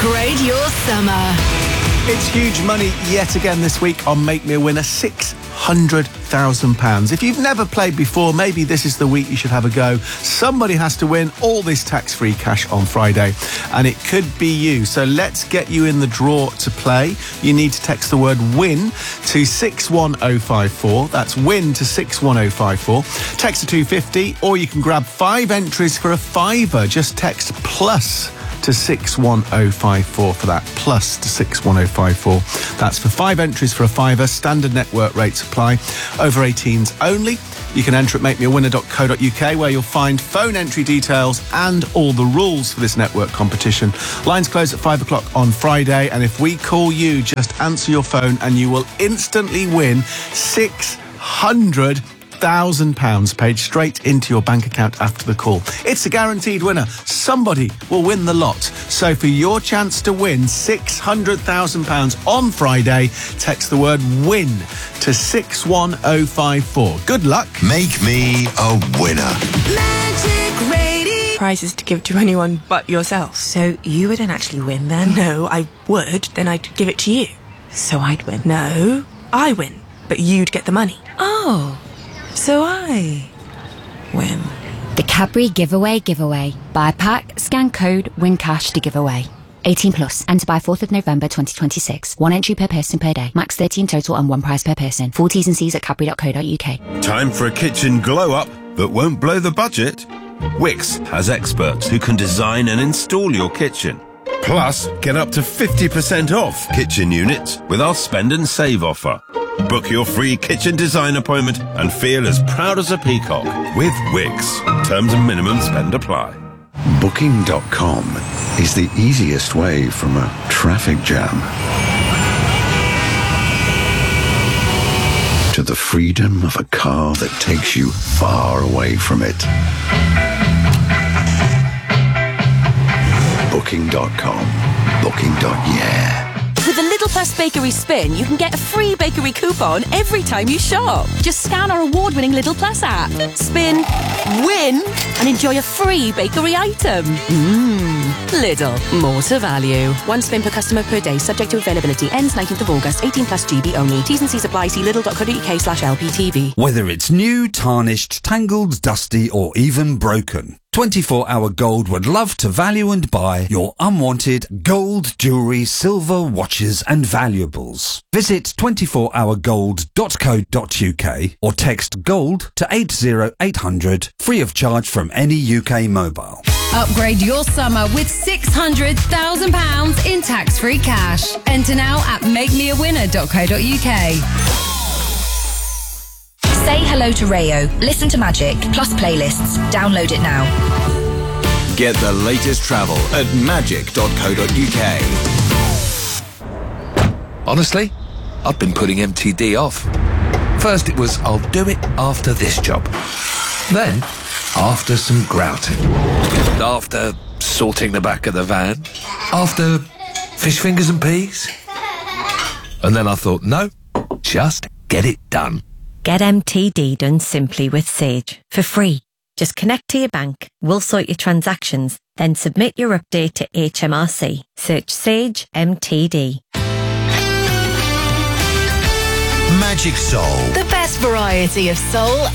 Upgrade your summer. It's huge money yet again this week on Make Me a Winner, £600,000. If you've never played before, maybe this is the week you should have a go. Somebody has to win all this tax-free cash on Friday, and it could be you. So let's get you in the draw to play. You need to text the word WIN to 61054. That's WIN to 61054. Text to 250, or you can grab 5 entries for a £5. Just text PLUS to 61054 for that, plus to 61054. That's for 5 entries for a £5. Standard network rates apply. Over 18s only. You can enter at makemeawinner.co.uk, where you'll find phone entry details and all the rules for this network competition. Lines close at 5 o'clock on Friday, and if we call you, just answer your phone and you will instantly win £600,000 paid straight into your bank account after the call. It's a guaranteed winner. Somebody will win the lot. So for your chance to win £600,000 on Friday, text the word WIN to 61054. Good luck. Make me a winner. Magic Radio. Prizes to give to anyone but yourself. So you wouldn't actually win then? No, I would. Then I'd give it to you. So I'd win? No, I win. But you'd get the money. Oh, so I win. The Cadbury Giveaway. Buy a pack, scan code, win cash to give away. 18 plus. Enter by 4th of November 2026. 1 entry per person per day. Max 30 in total and 1 prize per person. Full T's and C's at cadbury.co.uk. Time for a kitchen glow-up that won't blow the budget? Wix has experts who can design and install your kitchen. Plus, get up to 50% off kitchen units with our spend and save offer. Book your free kitchen design appointment and feel as proud as a peacock with Wix. Terms and minimum spend apply. Booking.com is the easiest way from a traffic jam to the freedom of a car that takes you far away from it. Booking.com. Booking.yeah. With the Lidl Plus Bakery Spin, you can get a free bakery coupon every time you shop. Just scan our award-winning Lidl Plus app, spin, win, and enjoy a free bakery item. Lidl, more to value. 1 spin per customer per day, subject to availability. Ends 19th of August, 18 plus GB only. T's and C's apply. See lidl.co.uk/LPTV. Whether it's new, tarnished, tangled, dusty, or even broken, 24-Hour Gold would love to value and buy your unwanted gold, jewellery, silver, watches and valuables. Visit 24hourgold.co.uk or text GOLD to 80800 free of charge from any UK mobile. Upgrade your summer with £600,000 in tax-free cash. Enter now at makemeawinner.co.uk. Say hello to Rayo. Listen to Magic, plus playlists. Download it now. Get the latest travel at magic.co.uk. Honestly, I've been putting MTD off. First it was, I'll do it after this job. Then, after some grouting. After sorting the back of the van. After fish fingers and peas. And then I thought, no, just get it done. Get MTD done simply with Sage for free. Just connect to your bank, we'll sort your transactions, then submit your update to HMRC. Search Sage MTD. Magic Soul. The best variety of soul